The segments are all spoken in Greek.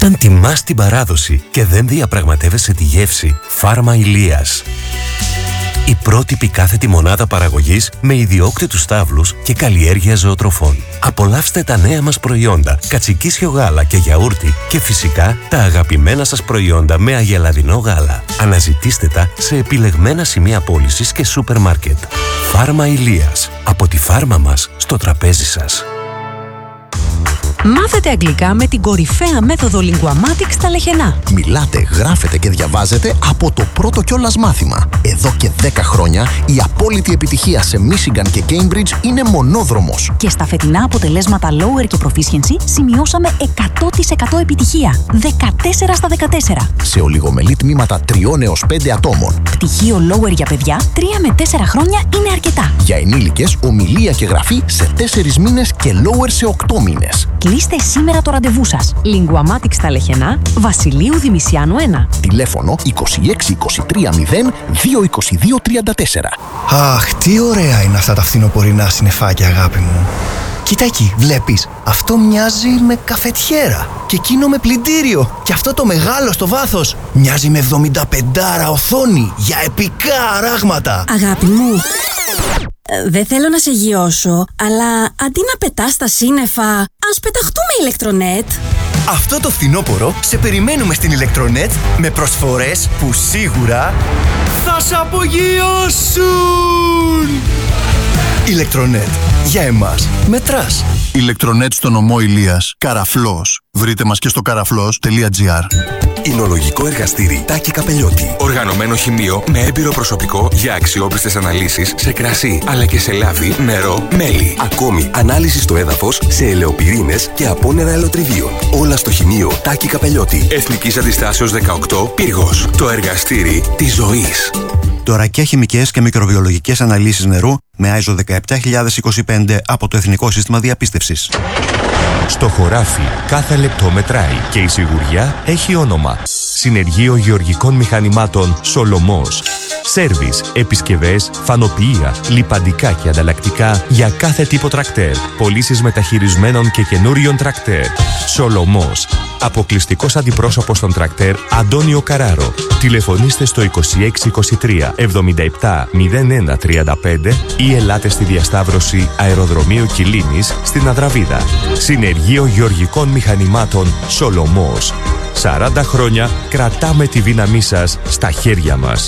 Όταν τιμάς την παράδοση και δεν διαπραγματεύεσαι τη γεύση, Φάρμα Ηλίας. Η πρότυπη κάθετη μονάδα παραγωγής με ιδιόκτητους στάβλους και καλλιέργεια ζωοτροφών. Απολαύστε τα νέα μας προϊόντα, κατσικίσιο γάλα και γιαούρτι και φυσικά τα αγαπημένα σας προϊόντα με αγελαδινό γάλα. Αναζητήστε τα σε επιλεγμένα σημεία πώλησης και σούπερ μάρκετ. Φάρμα Ηλίας. Από τη φάρμα μας στο τραπέζι σας. Μάθετε αγγλικά με την κορυφαία μέθοδο Linguamatics στα Λεχενά. Μιλάτε, γράφετε και διαβάζετε από το πρώτο κιόλας μάθημα. Εδώ και 10 χρόνια η απόλυτη επιτυχία σε Michigan και Cambridge είναι μονόδρομος. Και στα φετινά αποτελέσματα Lower και Proficiency σημειώσαμε 100% επιτυχία. 14 στα 14. Σε ολιγομελή τμήματα 3 έως 5 ατόμων. Πτυχίο Lower για παιδιά 3 με 4 χρόνια είναι αρκετά. Για ενήλικες, ομιλία και γραφή σε 4 μήνες και Lower σε 8 μήνες. Κλείστε σήμερα το ραντεβού σας. Linguamatics στα Λεχενά, Βασιλείου Δημησιάνου 1. Τηλέφωνο 26 23 0 222 34. Αχ, τι ωραία είναι αυτά τα φθινοπορεινά συννεφάκια, αγάπη μου. Κοίτα εκεί, βλέπεις. Αυτό μοιάζει με καφετιέρα. Και εκείνο με πλυντήριο. Και αυτό το μεγάλο στο βάθος μοιάζει με 75 οθόνη για επικά αράγματα. Αγάπη μου, δεν θέλω να σε γιώσω, αλλά αντί να πετάς τα σύννεφα, ας πεταχτούμε ηλεκτρονέτ. Αυτό το φθινόπωρο σε περιμένουμε στην ηλεκτρονέτ με προσφορές που σίγουρα θα σε απογειώσουν. Ηλεκτρονέτ. Για εμάς μετράς. Ηλεκτρονέτ στο νομό Ηλίας. Καραφλός. Βρείτε μας και στο καραφλός.gr. Εινολογικό εργαστήρι Τάκη Καπελιώτη. Οργανωμένο χημείο με έμπειρο προσωπικό για αξιόπιστες αναλύσεις σε κρασί, αλλά και σε λάδι, νερό, μέλι. Ακόμη ανάλυση στο έδαφος σε ελαιοπυρήνες και απόνερα ελαιοτριβίων. Όλα στο χημείο Τάκη Καπελιώτη. Εθνικής Αντιστάσεως 18, Πύργος. Το εργαστήρι της ζωής. Τωρακιά χημικές και μικροβιολογικές αναλύσεις νερού με ISO 17025 από το Εθνικό Σύστημα Διαπίστευσης. Στο χωράφι κάθε λεπτό μετράει και η σιγουριά έχει όνομα. Συνεργείο Γεωργικών Μηχανημάτων Σολομός. Σέρβις, επισκευές, φανοποιεία, λιπαντικά και ανταλλακτικά για κάθε τύπο τρακτέρ. Πωλήσεις μεταχειρισμένων και καινούριων τρακτέρ. Σολομός. Αποκλειστικός αντιπρόσωπος των τρακτέρ Αντώνιο Καράρο. Τηλεφωνήστε στο 2623 77 01 35 ή ελάτε στη διασταύρωση Αεροδρομίου Κιλίνης στην Αδραβίδα. Συνεργείο Γεωργικών Μηχανημάτων Σολομός. 40 χρόνια κρατάμε τη δύναμή σας στα χέρια μας.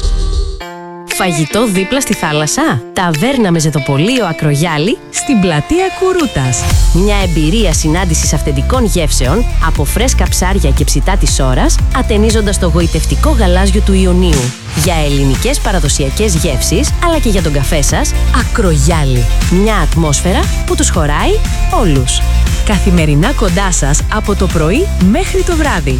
Φαγητό δίπλα στη θάλασσα. Ταβέρνα με ζετοπολείο Ακρογιάλη στην πλατεία Κουρούτας. Μια εμπειρία συνάντησης αυθεντικών γεύσεων από φρέσκα ψάρια και ψητά της ώρας, ατενίζοντας το γοητευτικό γαλάζιο του Ιωνίου. Για ελληνικές παραδοσιακές γεύσεις, αλλά και για τον καφέ σας, Ακρογιάλη. Μια ατμόσφαιρα που τους χωράει όλους. Καθημερινά κοντά σας από το πρωί μέχρι το βράδυ.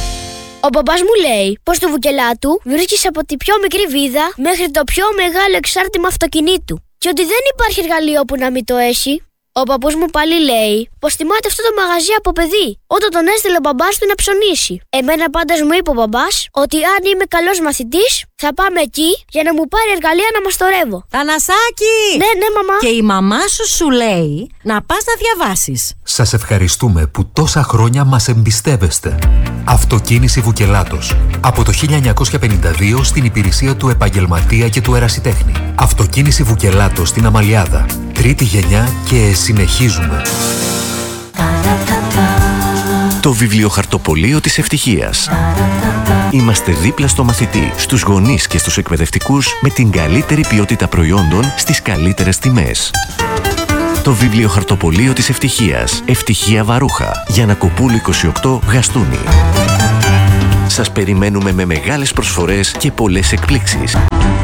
Ο μπαμπάς μου λέει πως το Βουκελάτου βρίσκεις από τη πιο μικρή βίδα μέχρι το πιο μεγάλο εξάρτημα αυτοκινήτου και ότι δεν υπάρχει εργαλείο που να μην το έχει. Ο παππούς μου πάλι λέει πως θυμάται αυτό το μαγαζί από παιδί, όταν τον έστειλε ο μπαμπάς του να ψωνίσει. Εμένα πάντως μου είπε ο μπαμπάς ότι αν είμαι καλός μαθητής θα πάμε εκεί για να μου πάρει εργαλεία να μαστορεύω. Θανασάκη! Ναι, μαμά. Και η μαμά σου λέει να πας να διαβάσεις. Σας ευχαριστούμε που τόσα χρόνια μας εμπιστεύεστε. Αυτοκίνηση Βουκελάτος. Από το 1952 στην υπηρεσία του επαγγελματία και του ερασιτέχνη. Αυτοκίνηση Βουκελάτος στην Αμαλιάδα. Τρίτη γενιά και συνεχίζουμε. Το βιβλιοχαρτοπωλείο της ευτυχίας. Είμαστε δίπλα στο μαθητή, στους γονείς και στους εκπαιδευτικούς με την καλύτερη ποιότητα προϊόντων στις καλύτερες τιμές. Το βιβλιοχαρτοπωλείο της ευτυχίας. Ευτυχία Βαρούχα. Γιαννακοπούλου 28, Γαστούνη. Σας περιμένουμε με μεγάλες προσφορές και πολλές εκπλήξεις.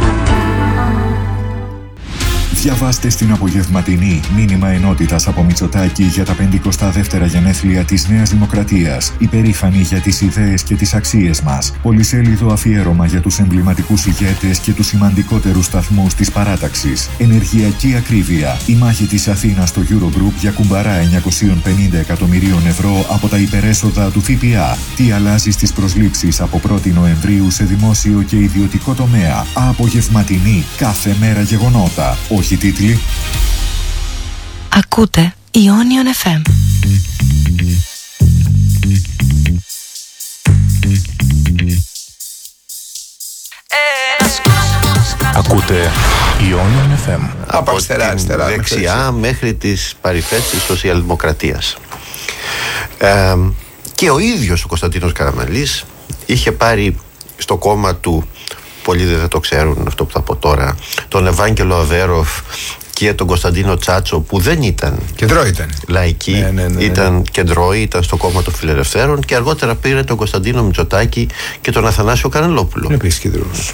Διαβάστε στην απογευματινή μήνυμα ενότητας από Μητσοτάκη για τα 52 γενέθλια της Νέας Δημοκρατίας. Υπερήφανοι για τις ιδέες και τις αξίες μας. Πολυσέλιδο αφιέρωμα για τους εμβληματικούς ηγέτες και τους σημαντικότερους σταθμούς της παράταξης. Ενεργειακή ακρίβεια. Η μάχη της Αθήνας στο Eurogroup για κουμπαρά 950 εκατομμυρίων ευρώ από τα υπερέσοδα του ΦΠΑ. Τι αλλάζει στις προσλήψεις από 1η Νοεμβρίου σε δημόσιο και ιδιωτικό τομέα. Απογευματινή. Κάθε μέρα γεγονότα. Όχι τίτλοι. Ακούτε Ionion FM. Ακούτε Ionian FM. Από αριστερά, δεξιά μέχρι τις παρυφές της σοσιαλδημοκρατίας. Και ο ίδιος ο Κωνσταντίνος Καραμανλής είχε πάρει στο κόμμα του, πολλοί δεν το ξέρουν αυτό που θα πω τώρα, τον Ευάγγελο Αβέροφ και τον Κωνσταντίνο Τσάτσο, που δεν ήταν κεντρό, ήταν λαϊκοί, ήταν κεντρώοι, ήταν στο κόμμα των Φιλελευθέρων, και αργότερα πήρε τον Κωνσταντίνο Μητσοτάκη και τον Αθανάσιο Κανελόπουλο. Είναι επίσης κεντρούς.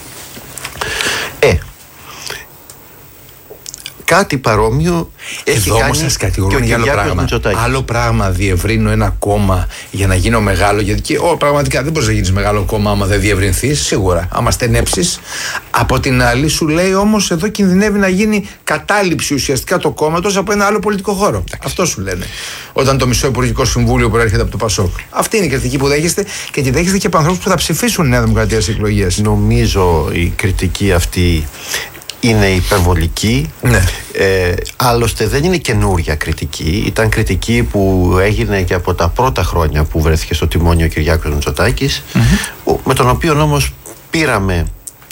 Κάτι παρόμοιο έχει εδώ κάνει. Όμως σας κατηγορούν για άλλο πράγμα. Μητσοτάκη. Άλλο πράγμα διευρύνω ένα κόμμα για να γίνω μεγάλο. Γιατί πραγματικά δεν μπορείς να γίνεις μεγάλο κόμμα άμα δεν διευρυνθείς, σίγουρα. Άμα στενέψεις. Από την άλλη, σου λέει όμως εδώ κινδυνεύει να γίνει κατάληψη ουσιαστικά το κόμματος από ένα άλλο πολιτικό χώρο. Αυτό σου λένε. Όταν το μισό Υπουργικό Συμβούλιο προέρχεται από το ΠΑΣΟΚ. Αυτή είναι η κριτική που δέχεστε, και τη δέχεστε και από ανθρώπους που θα ψηφίσουν Νέα Δημοκρατία στις εκλογές. Νομίζω η κριτική αυτή είναι υπερβολική. Ναι. Άλλωστε δεν είναι καινούρια κριτική. Ήταν κριτική που έγινε και από τα πρώτα χρόνια που βρέθηκε στο τιμόνι ο Κυριάκος Μητσοτάκης, με τον οποίο όμως πήραμε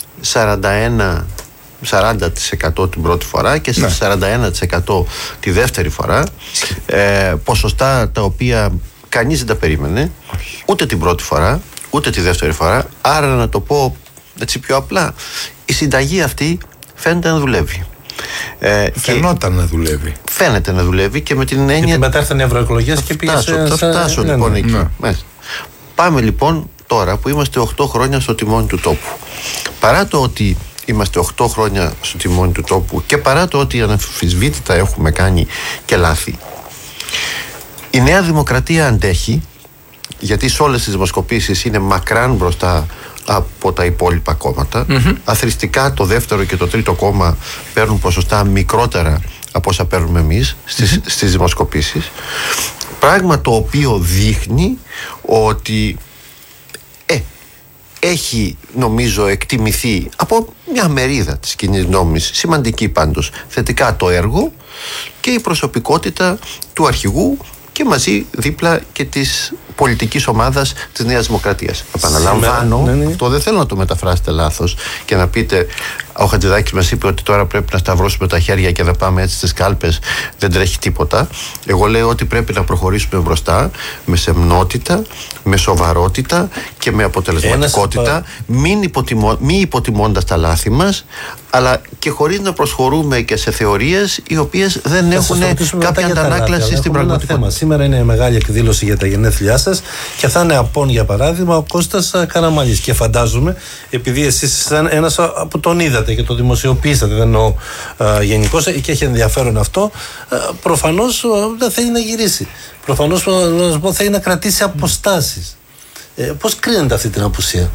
40% την πρώτη φορά και 41% τη δεύτερη φορά. Ποσοστά τα οποία κανείς δεν τα περίμενε, ούτε την πρώτη φορά ούτε τη δεύτερη φορά. Άρα, να το πω έτσι πιο απλά, η συνταγή αυτή φαίνεται να δουλεύει. Φαινόταν να δουλεύει. Φαίνεται να δουλεύει, και με την έννοια. Και μετά ήρθαν οι ευρωεκλογές και πήγε. Θα φτάσω λοιπόν εκεί. Πάμε λοιπόν τώρα που είμαστε 8 χρόνια στο τιμόνι του τόπου. Παρά το ότι είμαστε 8 χρόνια στο τιμόνι του τόπου και παρά το ότι αναμφισβήτητα έχουμε κάνει και λάθη, η Νέα Δημοκρατία αντέχει, γιατί σε όλες τις δημοσκοπήσεις είναι μακράν μπροστά από τα υπόλοιπα κόμματα. Αθρηστικά το δεύτερο και το τρίτο κόμμα παίρνουν ποσοστά μικρότερα από όσα παίρνουμε εμείς στις δημοσκοπήσεις, πράγμα το οποίο δείχνει ότι έχει, νομίζω, εκτιμηθεί από μια μερίδα της κοινής γνώμης, σημαντική πάντως, θετικά το έργο και η προσωπικότητα του αρχηγού και μαζί δίπλα και της πολιτικής ομάδας της Νέας Δημοκρατίας. Επαναλαμβάνω, αυτό δεν θέλω να το μεταφράσετε λάθος και να πείτε, ο Χατζηδάκης μας είπε ότι τώρα πρέπει να σταυρώσουμε τα χέρια και να πάμε έτσι στις κάλπες, δεν τρέχει τίποτα. Εγώ λέω ότι πρέπει να προχωρήσουμε μπροστά με σεμνότητα, με σοβαρότητα και με αποτελεσματικότητα, μη υποτιμώντας τα λάθη μας, αλλά και χωρίς να προσχωρούμε και σε θεωρίες οι οποίες δεν έχουν κάποια αντανάκλαση στην πραγματικότητα. Σήμερα είναι μεγάλη εκδήλωση για τα γενέθλιά σας και θα είναι απόν, για παράδειγμα, ο Κώστας Καραμανλής. Και φαντάζομαι, επειδή εσείς ήσασταν ένας που τον είδατε και το δημοσιοποιήσατε, δεν εννοώ γενικώς, και έχει ενδιαφέρον αυτό, προφανώς δεν θέλει να γυρίσει. Προφανώς, να σας πω, θέλει να κρατήσει αποστάσεις. Πώς κρίνετε αυτή την απουσία?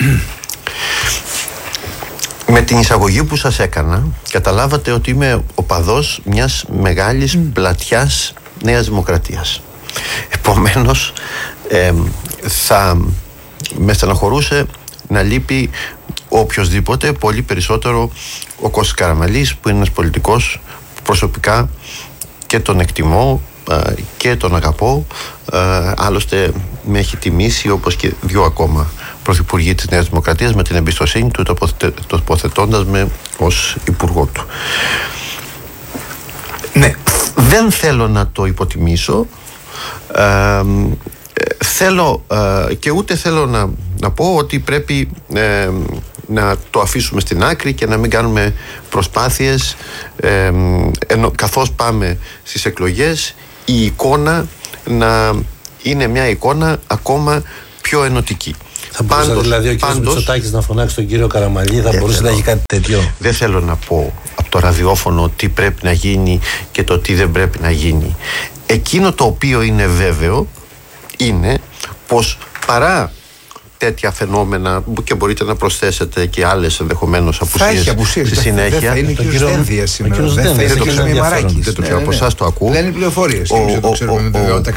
Με την εισαγωγή που σας έκανα, καταλάβατε ότι είμαι οπαδός μιας μεγάλης πλατιάς Νέας Δημοκρατίας. Επομένως, θα με στεναχωρούσε να λείπει οποιοσδήποτε, πολύ περισσότερο ο Κώστας Καραμανλής, που είναι ένας πολιτικός που προσωπικά και τον εκτιμώ και τον αγαπώ. Άλλωστε με έχει τιμήσει, όπως και 2 ακόμα πρωθυπουργοί της Νέας Δημοκρατίας, με την εμπιστοσύνη του, τοποθετώντας με ως υπουργό του. Ναι, δεν θέλω να το υποτιμήσω, θέλω και ούτε θέλω να πω ότι πρέπει να το αφήσουμε στην άκρη και να μην κάνουμε προσπάθειες, καθώς πάμε στις εκλογές, η εικόνα να είναι μια εικόνα ακόμα πιο ενωτική. Θα μπορούσε δηλαδή ο κ. Μητσοτάκης να φωνάξει τον κύριο Καραμανλή, θα μπορούσε να έχει κάτι τέτοιο? Δεν θέλω να πω από το ραδιόφωνο τι πρέπει να γίνει και το τι δεν πρέπει να γίνει. Εκείνο το οποίο είναι βέβαιο είναι πως παρά τέτοια φαινόμενα, και μπορείτε να προσθέσετε και άλλες ενδεχομένως απουσίες στη συνέχεια. Δεν θα είναι και ο Σδένδια σήμερα. Δεν το ξέρω από εσάς το ακούω. Δεν είναι πληροφορίες. Εμείς δεν το ξέρουμε με βεβαιότητα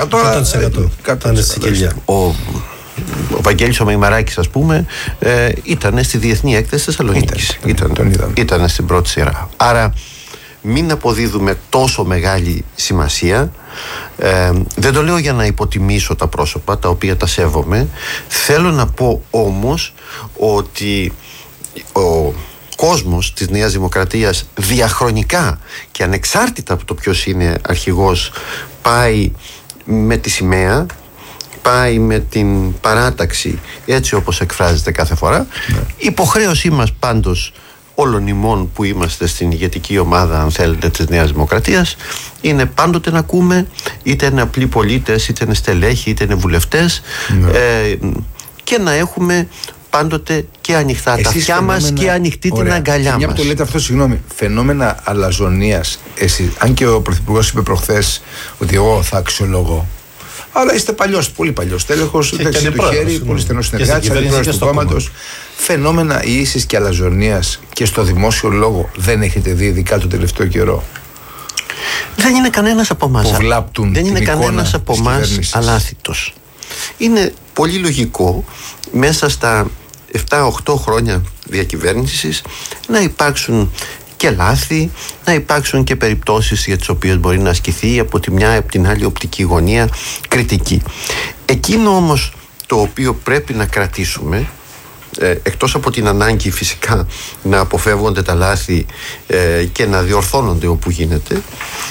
100%. Ο Βαγγέλης ο Μεϊμαράκης, ας πούμε, ήταν στη Διεθνή Έκθεση Θεσσαλονίκης. Ήταν στην πρώτη σειρά. Άρα μην αποδίδουμε τόσο μεγάλη σημασία. Δεν το λέω για να υποτιμήσω τα πρόσωπα, τα οποία τα σέβομαι. Θέλω να πω όμως ότι κόσμος της Νέας Δημοκρατίας διαχρονικά και ανεξάρτητα από το ποιος είναι αρχηγός πάει με τη σημαία, πάει με την παράταξη έτσι όπως εκφράζεται κάθε φορά. Η υποχρέωσή μας πάντως όλων ημών που είμαστε στην ηγετική ομάδα, αν θέλετε, της Νέας Δημοκρατίας, είναι πάντοτε να ακούμε, είτε είναι απλοί πολίτες, είτε είναι στελέχοι, είτε είναι βουλευτές, και να έχουμε πάντοτε και ανοιχτά τα αυτιά μας και ανοιχτή την αγκαλιά μας. Μια που το λέτε αυτό, συγγνώμη, φαινόμενα αλαζονίας, αν και ο Πρωθυπουργός είπε προχθές ότι εγώ θα αξιολογώ. Αλλά είστε παλιός, πολύ παλιός τέλεχος, δεξί του χέρι, πολύ στενός συνεργάτης, αντιπρόεδρος του κόμματος. Φαινόμενα ίσης και αλαζονίας και στο δημόσιο λόγο δεν έχετε δει, ειδικά το τελευταίο καιρό? Δεν είναι κανένας από εμάς. Δεν είναι κανένας από εμάς αλάθητος. Είναι πολύ λογικό μέσα στα 7-8 χρόνια διακυβέρνησης να υπάρξουν και λάθη, να υπάρξουν και περιπτώσεις για τις οποίες μπορεί να ασκηθεί από τη μια από την άλλη οπτική γωνία κριτική. Εκείνο όμως το οποίο πρέπει να κρατήσουμε, εκτός από την ανάγκη φυσικά να αποφεύγονται τα λάθη και να διορθώνονται όπου γίνεται,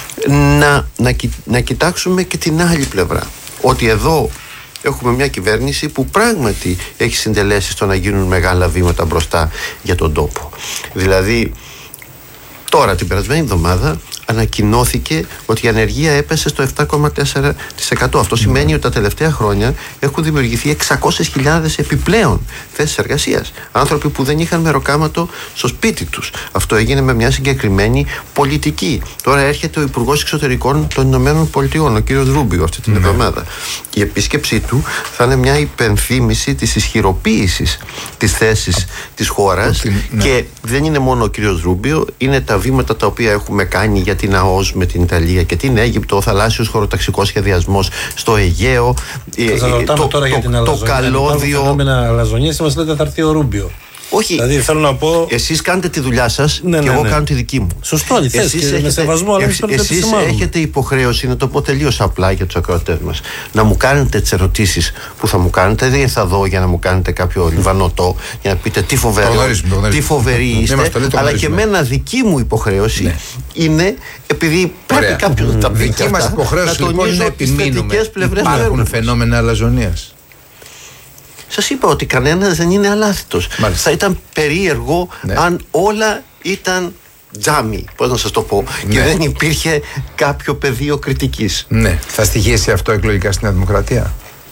να κοιτάξουμε και την άλλη πλευρά, ότι εδώ έχουμε μια κυβέρνηση που πράγματι έχει συντελέσει στο να γίνουν μεγάλα βήματα μπροστά για τον τόπο. Δηλαδή, τώρα την περασμένη εβδομάδα ανακοινώθηκε ότι η ανεργία έπεσε στο 7,4%. Αυτό σημαίνει ότι τα τελευταία χρόνια έχουν δημιουργηθεί 600.000 επιπλέον θέσεις εργασίας. Άνθρωποι που δεν είχαν μεροκάματο στο σπίτι τους. Αυτό έγινε με μια συγκεκριμένη πολιτική. Τώρα έρχεται ο Υπουργός Εξωτερικών των Ηνωμένων Πολιτειών, ο κύριος Ρούμπιο, αυτή την εβδομάδα. Η επίσκεψή του θα είναι μια υπενθύμηση της ισχυροποίησης της θέσης της χώρας. Και δεν είναι μόνο ο κύριος Ρούμπιο, είναι τα βήματα τα οποία έχουμε κάνει για την ΑΟΣ με την Ιταλία και την Αίγυπτο, ο θαλάσσιος χωροταξικός σχεδιασμός στο Αιγαίο, το καλώδιο. Φαινόμενα αλαζονίας μας λέτε θα έρθει ο Ρούμπιο. Όχι, δηλαδή θέλω να πω, εσείς κάνετε τη δουλειά σας και εγώ κάνω τη δική μου. Σωστό, με σεβασμό, αλλά εσείς έχετε υποχρέωση, να το πω τελείως απλά για τους ακροατές μας, να μου κάνετε τις ερωτήσεις που θα μου κάνετε. Δεν θα δω για να μου κάνετε κάποιο λιβανότο, για να πείτε τι φοβεροί είστε, αλλά και εμένα δική μου υποχρέωση είναι, επειδή πρέπει κάποιος να τα πει, δική μας υποχρέωση λοιπόν είναι να επιμείνουμε. Υπάρχουν φαινόμενα αλαζονίας. Σας είπα ότι κανένας δεν είναι αλάθητος. Θα ήταν περίεργο αν όλα ήταν τζάμι, πώς να σας το πω, και δεν υπήρχε κάποιο πεδίο κριτικής. Ναι. Θα στοιχήσει αυτό εκλογικά στην Δημοκρατία?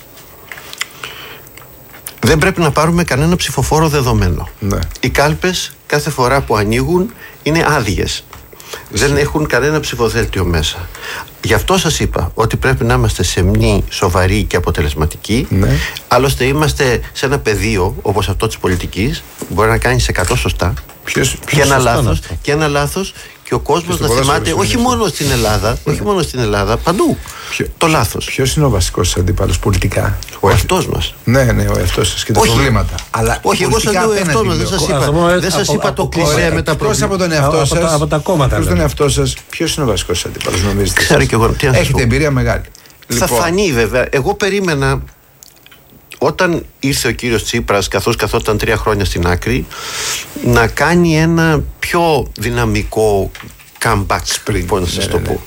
Δεν πρέπει να πάρουμε κανένα ψηφοφόρο δεδομένο. Οι κάλπες κάθε φορά που ανοίγουν είναι άδειες. Δεν έχουν κανένα ψηφοδέλτιο μέσα. Γι' αυτό σας είπα ότι πρέπει να είμαστε σεμνοί, σοβαροί και αποτελεσματικοί. Άλλωστε είμαστε σε ένα πεδίο όπως αυτό της πολιτικής που μπορεί να κάνει 100 σωστά και ένα λάθος και ο κόσμος να θυμάται όχι μόνο στην Ελλάδα, παντού το λάθος. Ποιος είναι ο βασικός σας αντίπαλος πολιτικά? Ο εαυτός μας. Ναι, ο εαυτός σας και τα προβλήματα. Αλλά όχι, εγώ σας λέω εαυτός μας, δεν σας είπα το κλισέ με τα προβλήματα. Από τον εαυτό σας, από τα κόμματα. Προς τον εαυτό σας, ποιος είναι ο βασικός σας αντίπαλος, νομίζετε? Ξέρω και εγώ. Έχετε εμπειρία μεγάλη. Θα φανεί βέβαια. Εγώ περίμενα όταν ήρθε ο κύριος Τσίπρας, καθώς καθόταν 3 χρόνια στην άκρη, να κάνει ένα πιο δυναμικό comeback, πώς να σας το πω.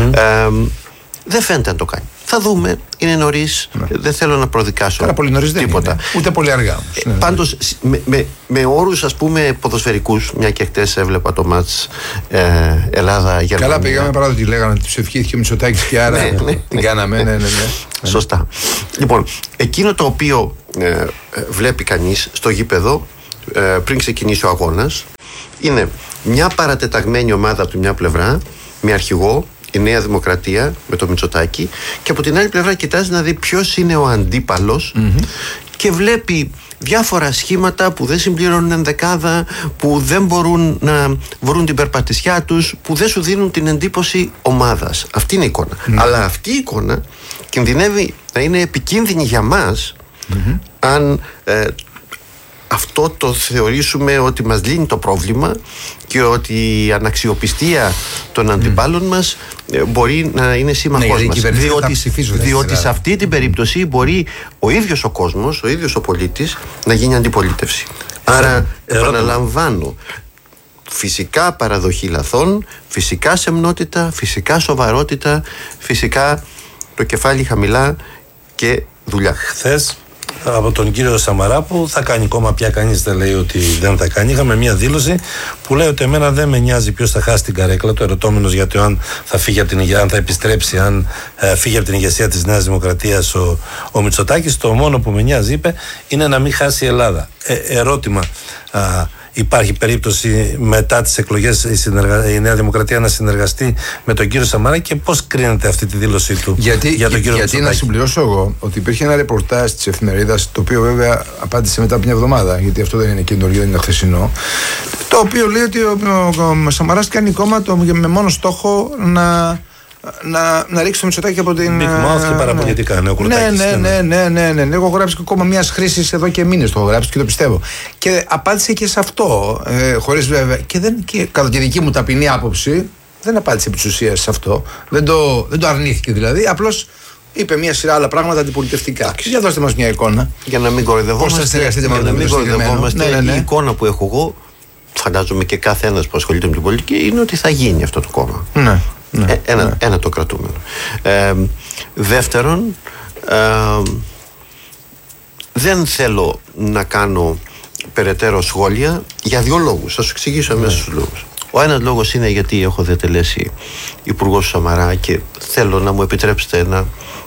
Δεν φαίνεται να το κάνει. Θα δούμε, είναι νωρίς, δεν θέλω να προδικάσω πολύ νωρίς τίποτα. Ούτε πολύ αργά. Πάντως με όρους ας πούμε ποδοσφαιρικούς, μια και χτες έβλεπα το μάτς Ελλάδα-Γερμανία. Καλά πήγαμε, παρά ότι λέγανε ότι τους ευχήθηκε ο Μητσοτάκης και άρα την κάναμε. Σωστά. Λοιπόν, εκείνο το οποίο βλέπει κανείς στο γήπεδο πριν ξεκινήσει ο αγώνας είναι μια παρατεταγμένη ομάδα από τη μια πλευρά με αρχηγό η Νέα Δημοκρατία με το Μητσοτάκη και από την άλλη πλευρά κοιτάζει να δει ποιος είναι ο αντίπαλος και βλέπει διάφορα σχήματα που δεν συμπληρώνουν ενδεκάδα, που δεν μπορούν να βρουν την περπατησιά τους, που δεν σου δίνουν την εντύπωση ομάδας. Αυτή είναι η εικόνα. Αλλά αυτή η εικόνα κινδυνεύει να είναι επικίνδυνη για μας αν αυτό το θεωρήσουμε ότι μας λύνει το πρόβλημα και ότι η αναξιοπιστία των αντιπάλων μας μπορεί να είναι σύμμαχός μας. Διότι σε αυτή την περίπτωση μπορεί ο ίδιος ο κόσμος, ο ίδιος ο πολίτης να γίνει αντιπολίτευση. Άρα επαναλαμβάνω, φυσικά παραδοχή λαθών, φυσικά σεμνότητα, φυσικά σοβαρότητα, φυσικά το κεφάλι χαμηλά και δουλειά. Χθες από τον κύριο Σαμαρά, που θα κάνει κόμμα πια, κανείς δεν λέει ότι δεν θα κάνει, είχαμε μια δήλωση που λέει ότι εμένα δεν με νοιάζει ποιος θα χάσει την καρέκλα, το ερωτώμενος για το αν θα φύγει από την ηγεσία, αν θα επιστρέψει, αν φύγει από την ηγεσία της Νέας Δημοκρατίας ο Μητσοτάκης. Το μόνο που με νοιάζει, είπε, είναι να μην χάσει η Ελλάδα. Ερώτημα, υπάρχει περίπτωση μετά τις εκλογές η Νέα Δημοκρατία να συνεργαστεί με τον κύριο Σαμαρά, και πώς κρίνεται αυτή τη δήλωσή του για τον κύριο Μητσοτάκη? Γιατί να συμπληρώσω εγώ ότι υπήρχε ένα ρεπορτάζ της εφημερίδας, το οποίο βέβαια απάντησε μετά από μια εβδομάδα, γιατί αυτό δεν είναι καινούριο, δεν είναι χθεσινό, το οποίο λέει ότι ο Σαμαράς κάνει κόμμα με μόνο στόχο να ρίξει το Μητσοτάκη από την. Big mouth και παραπολιτικά, Ναι. Εγώ έχω γράψει κόμμα μιας χρήσης εδώ και μήνες, το έχω γράψει και το πιστεύω. Και απάντησε και σε αυτό, χωρίς βέβαια. Και κατά τη δική μου ταπεινή άποψη, δεν απάντησε επί της ουσίας σε αυτό. Δεν το αρνήθηκε δηλαδή. Απλώς είπε μια σειρά άλλα πράγματα αντιπολιτευτικά. Για δώστε μας μια εικόνα. Για να μην κοροϊδευόμαστε. Η εικόνα που έχω εγώ, φαντάζομαι και κάθε ένας που ασχολείται με την πολιτική, είναι ότι θα γίνει αυτό το κόμμα. Ένα το κρατούμενο. Δεύτερον, δεν θέλω να κάνω περαιτέρω σχόλια για δύο λόγους. Θα σου εξηγήσω αμέσως τους λόγους. Ο ένας λόγος είναι γιατί έχω διατελέσει υπουργός του Σαμαρά και θέλω να μου επιτρέψετε να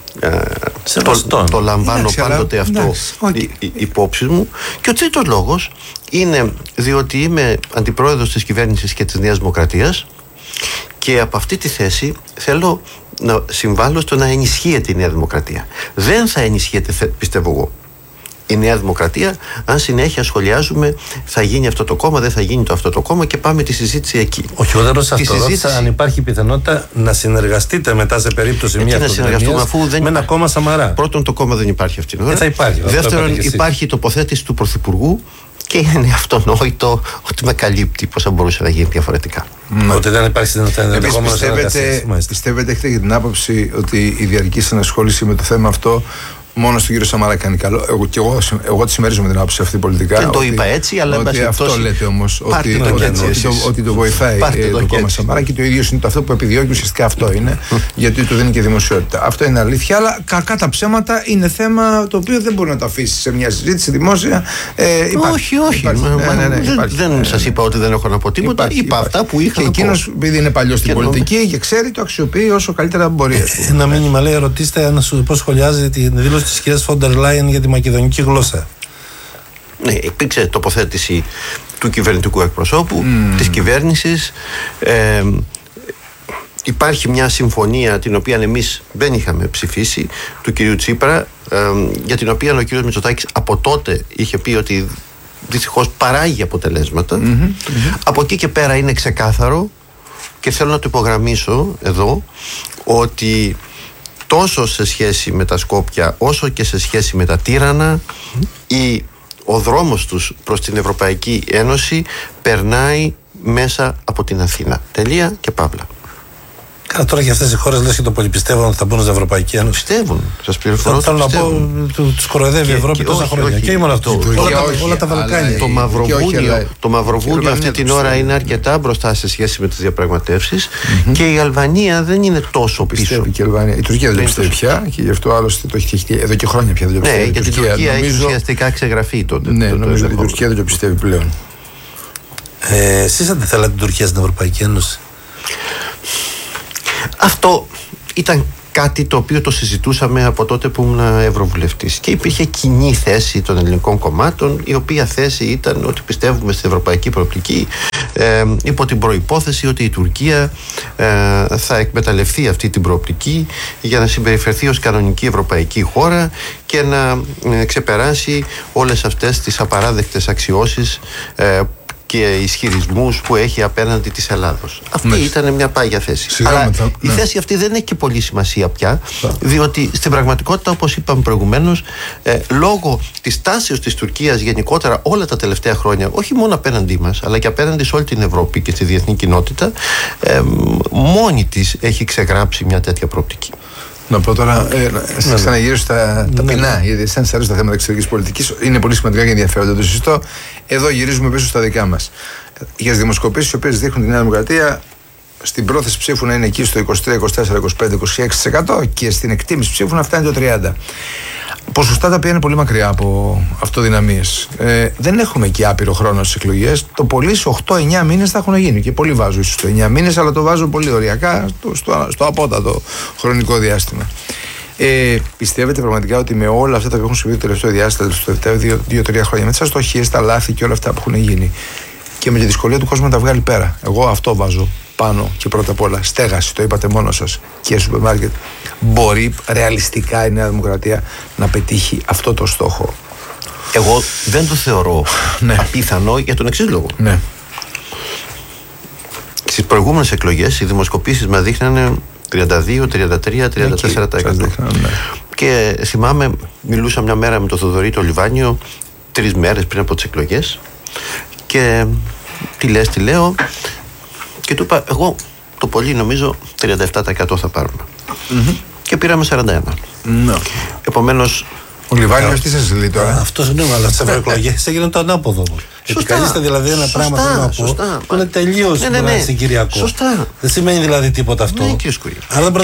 το λαμβάνω πάντοτε αυτό υπόψη μου. Και ο τρίτος λόγος είναι διότι είμαι αντιπρόεδρος της κυβέρνησης και της Νέας Δημοκρατίας, και από αυτή τη θέση θέλω να συμβάλλω στο να ενισχύεται η Νέα Δημοκρατία. Δεν θα ενισχύεται, πιστεύω εγώ, η Νέα Δημοκρατία αν συνέχεια σχολιάζουμε θα γίνει αυτό το κόμμα, δεν θα γίνει αυτό το κόμμα, και πάμε τη συζήτηση εκεί. Όχι, δεν ρωτάω αυτό. Αν υπάρχει πιθανότητα να συνεργαστείτε μετά σε περίπτωση μια αυτοδυναμίας με ένα κόμμα Σαμαρά. Πρώτον, το κόμμα δεν υπάρχει αυτή την ώρα. Θα υπάρχει. Δεύτερον, υπάρχει η τοποθέτηση του Πρωθυπουργού, και είναι αυτονόητο ότι με καλύπτει. Πώς θα μπορούσε να γίνει διαφορετικά. Ότι δεν υπάρχει ενδεχόμενο. Πιστεύετε, έχετε για την άποψη ότι η διαρκής ενασχόληση με το θέμα αυτό μόνο στον κύριο Σαμαρά κάνει καλό? Εγώ τη συμμερίζομαι την άποψη αυτή πολιτικά. Δεν το είπα έτσι, αλλά ότι αυτό λέτε όμως. Ότι το βοηθάει το κόμμα Σαμαρά, και το ίδιο είναι το αυτό που επιδιώκει, ουσιαστικά αυτό είναι, γιατί του δίνει και δημοσιότητα. Αυτό είναι αλήθεια, αλλά κακά τα ψέματα είναι θέμα το οποίο δεν μπορεί να το αφήσει σε μια συζήτηση δημόσια. Όχι. Δεν σας είπα ότι δεν έχω να πω τίποτα. Είπα αυτά που είχα να πω. Και εκείνος, επειδή είναι παλιός στην πολιτική και ξέρει, το αξιοποιεί όσο καλύτερα μπορεί. Ένα μήνυμα λέει: ρωτήστε πώς σχολιάζει τη δήλωση της κυρίας Φόντερ Λάιεν για τη μακεδονική γλώσσα. Ναι, υπήρξε τοποθέτηση του κυβερνητικού εκπροσώπου, της κυβέρνησης. Υπάρχει μια συμφωνία την οποία εμείς δεν είχαμε ψηφίσει, του κυρίου Τσίπρα, για την οποία ο κύριος Μητσοτάκης από τότε είχε πει ότι δυστυχώς παράγει αποτελέσματα. Από εκεί και πέρα είναι ξεκάθαρο, και θέλω να το υπογραμμίσω εδώ, ότι τόσο σε σχέση με τα Σκόπια όσο και σε σχέση με τα τύρανα, ο δρόμος τους προς την Ευρωπαϊκή Ένωση περνάει μέσα από την Αθήνα. Τελεία και παύλα. Καλά, τώρα και αυτές οι χώρες λες και το πολυπιστεύουν ότι θα μπουν στην Ευρωπαϊκή Ένωση. Πιστεύουν, σας πληροφορώ. Θέλω να πω, τους κοροϊδεύει η Ευρώπη τόσα χρόνια. Και μόνο αυτό. Όλα τα Βαλκάνια. Το Μαυροβούνιο αυτή την ώρα είναι αρκετά μπροστά σε σχέση με τις διαπραγματεύσεις, και η Αλβανία δεν είναι τόσο πίσω. Και η Τουρκία δεν το πιστεύει πια, και γι' αυτό άλλωστε το έχει εδώ και χρόνια πια δεν το πιστεύει. Ναι, γιατί η Τουρκία έχει ουσιαστικά ξεγραφεί τότε. Ναι, νομίζω ότι η Τουρκία δεν το πιστεύει πλέον. Εσείς αν δεν θέλατε την Τουρκία στην Ευρωπαϊκή Ένωση? Αυτό ήταν κάτι το οποίο το συζητούσαμε από τότε που ήμουν ευρωβουλευτής, και υπήρχε κοινή θέση των ελληνικών κομμάτων, η οποία θέση ήταν ότι πιστεύουμε στην ευρωπαϊκή προοπτική, υπό την προϋπόθεση ότι η Τουρκία θα εκμεταλλευτεί αυτή την προοπτική για να συμπεριφερθεί ως κανονική ευρωπαϊκή χώρα και να ξεπεράσει όλες αυτές τις απαράδεκτες αξιώσεις και ισχυρισμούς που έχει απέναντι της Ελλάδος. Αυτή ήταν μια πάγια θέση. Αλλά η θέση αυτή δεν έχει και πολύ σημασία πια, διότι στην πραγματικότητα, όπως είπαμε προηγουμένως, λόγω της τάσεως της Τουρκίας γενικότερα όλα τα τελευταία χρόνια, όχι μόνο απέναντί μας, αλλά και απέναντι σε όλη την Ευρώπη και στη διεθνή κοινότητα, μόνη της έχει ξεγράψει μια τέτοια προοπτική. Να πω τώρα, σας ξαναγυρίσω στα ταπεινά, γιατί εσάς αρέσουν τα θέματα εξωτερικής πολιτικής, είναι πολύ σημαντικά και ενδιαφέροντα, το συζητώ. Εδώ γυρίζουμε πίσω στα δικά μας. για τις δημοσκοπήσεις οι οποίες δείχνουν τη Νέα Δημοκρατία στην πρόθεση ψήφου να είναι εκεί στο 23, 24, 25, 26% και στην εκτίμηση ψήφου να φτάνει το 30%. Ποσοστά τα οποία είναι πολύ μακριά από αυτοδυναμίες. Δεν έχουμε εκεί άπειρο χρόνο στις εκλογές. Το πολύ σε 8-9 μήνες θα έχουν γίνει. Και πολύ βάζω ίσως το 9 μήνες, αλλά το βάζω πολύ οριακά στο απότατο χρονικό διάστημα. Πιστεύετε πραγματικά ότι με όλα αυτά τα που έχουν συμβεί το τελευταίο διάστημα, το τελευταίο 2-3 χρόνια, με τις αστοχίες, τα λάθη και όλα αυτά που έχουν γίνει, και με τη δυσκολία του κόσμου να τα βγάλει πέρα, εγώ αυτό βάζω πάνω και πρώτα απ' όλα, στέγαση, το είπατε μόνο σας, και σούπερ μάρκετ, μπορεί ρεαλιστικά η Νέα Δημοκρατία να πετύχει αυτό το στόχο? Εγώ δεν το θεωρώ απίθανο για τον εξής λόγο. Ναι. Στις προηγούμενες εκλογές οι δημοσκοπήσεις μας δείχνανε 32, 33, 34%. Και θυμάμαι, μιλούσα μια μέρα με τον Θοδωρή το Λιβάνιο, 3 μέρες πριν από τις εκλογές, και τι λέω, και του είπα, εγώ το πολύ νομίζω 37% θα πάρουμε. Και πήραμε 41%. Επομένως, ο Λιβάνιος τι σας λέει τώρα? Αυτός είναι, αλλά στις ευρωεκλογές έγινε το ανάποδο όμως. Επικαλείστε δηλαδή ένα πράγμα, θέλω να πω, που είναι τελείως συγκυριακό. Σωστά. Δεν σημαίνει δηλαδή τίποτα αυτό. Ναι, κύριε Σκουρή.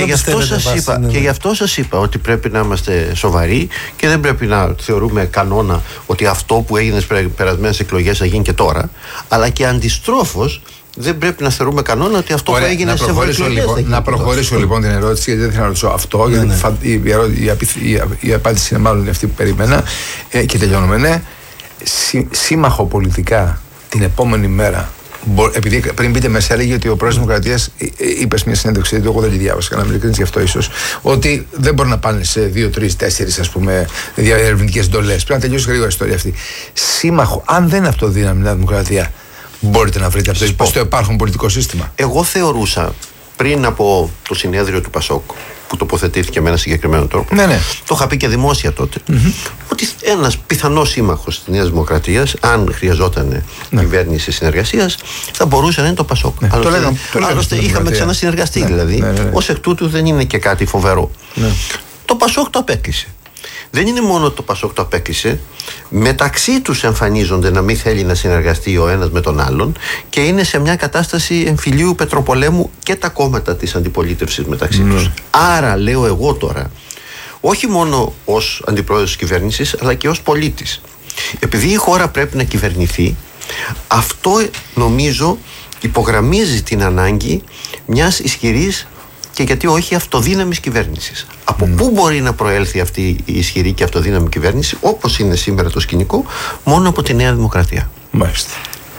Και γι' αυτό σας είπα ότι πρέπει να είμαστε σοβαροί και δεν πρέπει να θεωρούμε κανόνα ότι αυτό που έγινε στις περασμένες εκλογές θα γίνει και τώρα, αλλά και αντιστρόφως δεν πρέπει να θεωρούμε κανόνα ότι αυτό που έγινε σε ευρωεκλογές. Να προχωρήσω λοιπόν την ερώτηση, γιατί δεν θέλω να ρωτήσω αυτό, γιατί η απάντηση είναι μάλλον αυτή που περίμενα, και τελειώνουμε. Ναι, σύμμαχο πολιτικά την επόμενη μέρα, επειδή πριν μπείτε μέσα έλεγε ότι ο πρόεδρος της Δημοκρατίας είπε σε μια συνέντευξη, εγώ δεν τη διάβασα, κανένα ειλικρινής γι' αυτό ίσως, ότι δεν μπορεί να πάνε σε 2, 3, 4 ας πούμε διαερευνητικές εντολές. Πρέπει να τελειώσει γρήγορα η ιστορία αυτή. Σύμμαχο, αν δεν είναι αυτοδύναμη η Νέα Δημοκρατία, μπορείτε να βρείτε αυτό στο υπάρχον πολιτικό σύστημα? Εγώ θεωρούσα πριν από το συνέδριο του Πασόκ, που τοποθετήθηκε με ένα συγκεκριμένο τρόπο, το είχα πει και δημόσια τότε, ότι ένας πιθανός σύμμαχος της Νέας Δημοκρατίας, αν χρειαζόταν κυβέρνηση συνεργασίας, θα μπορούσε να είναι το Πασόκ. Άλλωστε είχαμε ξανασυνεργαστεί δηλαδή. Ως εκ τούτου δεν είναι και κάτι φοβερό. Το Πασόκ το απέκλεισε. Δεν είναι μόνο το Πασόκ το απέκλεισε, μεταξύ τους εμφανίζονται να μην θέλει να συνεργαστεί ο ένας με τον άλλον και είναι σε μια κατάσταση εμφυλίου πετροπολέμου και τα κόμματα της αντιπολίτευσης μεταξύ τους. Άρα λέω εγώ τώρα, όχι μόνο ως αντιπρόεδρος της κυβέρνησης, αλλά και ως πολίτης, επειδή η χώρα πρέπει να κυβερνηθεί, αυτό νομίζω υπογραμμίζει την ανάγκη μιας ισχυρής και γιατί όχι αυτοδύναμης κυβέρνησης. Από πού μπορεί να προέλθει αυτή η ισχυρή και αυτοδύναμη κυβέρνηση, όπως είναι σήμερα το σκηνικό? Μόνο από τη Νέα Δημοκρατία. Μάλιστα.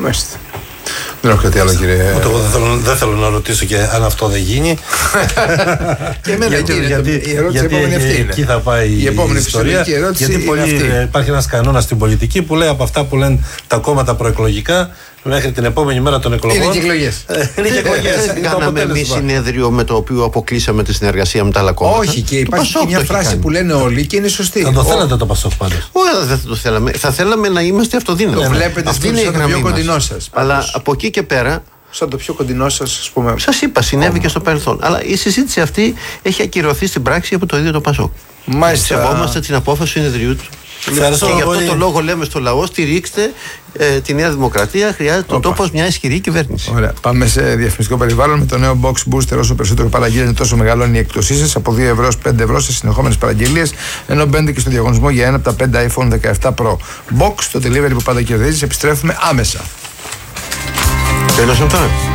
Δεν έχω κάτι άλλο, κύριε. Δεν θέλω να ρωτήσω και αν αυτό δεν γίνει. Και εμένα η ερώτηση επόμενη αυτή είναι. Εκεί θα πάει η επόμενη ιστορία. Γιατί υπάρχει ένας κανόνας στην πολιτική που λέει από αυτά που λένε τα κόμματα προεκλογικά μέχρι την επόμενη μέρα των εκλογών. Είναι και εκλογές. Κάναμε εμείς συνέδριο με το οποίο αποκλείσαμε τη συνεργασία με τα άλλα κόμματα. Όχι, και υπάρχει και μια φράση που λένε όλοι και είναι σωστή. Θα το θέλατε το Πασόκ πάντως? Όχι, δεν το θέλαμε. Θα θέλαμε να είμαστε αυτοδύναμοι. Το βλέπετε στο πιο κοντινό σας. Αλλά από εκεί και πέρα, σαν το πιο κοντινό σας, ας πούμε. Σας είπα, συνέβη και στο παρελθόν. Αλλά η συζήτηση αυτή έχει ακυρωθεί στην πράξη από το ίδιο το Πασόκ. Μάλιστα. Σεβόμαστε την απόφαση του συνεδριού του. Και γι' αυτό το λόγο λέμε στο λαό, στηρίξτε τη Νέα Δημοκρατία. Χρειάζεται ο τόπος μια ισχυρή κυβέρνηση. Ωραία. Πάμε σε διαφημιστικό περιβάλλον με το νέο Box Booster. Όσο περισσότερο παραγγείλετε, τόσο μεγαλώνει η έκπτωσή σας. Από 2 ευρώ ως 5 ευρώ σε συνεχόμενες παραγγελίες. Ενώ μπαίνετε και στο διαγωνισμό για ένα από τα 5 iPhone 17 Pro. Box, το delivery που πάντα κερδίζεις. Επιστρέφουμε άμεσα. Τέλος τώρα.